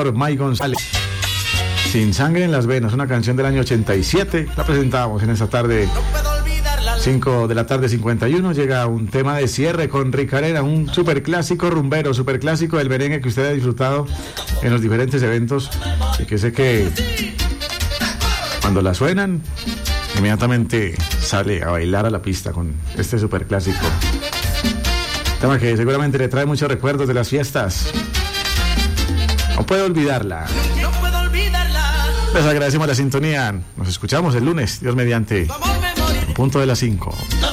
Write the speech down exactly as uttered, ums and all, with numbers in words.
señor Mike González. Sin sangre en las venas, una canción del año ochenta y siete. La presentamos en esta tarde, cinco de la tarde, cincuenta y uno. Llega un tema de cierre con Ricarena, un superclásico rumbero, superclásico del merengue que usted ha disfrutado en los diferentes eventos y que sé que cuando la suenan inmediatamente sale a bailar a la pista con este superclásico. Tema que seguramente le trae muchos recuerdos de las fiestas. No puedo olvidarla. No puedo olvidarla. Les agradecemos la sintonía. Nos escuchamos el lunes, Dios mediante, en punto de las cinco.